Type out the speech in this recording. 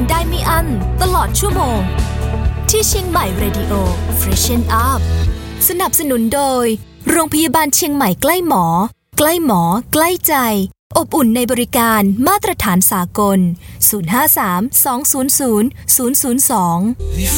ได้ไม่อั้นตลอดชั่วโมงที่เชียงใหม่ Radio Freshen Up สนับสนุนโดยโรงพยาบาลเชียงใหม่ใกล้หมอใกล้หมอใกล้ใจอบอุ่นในบริการมาตรฐานสากล053 200 002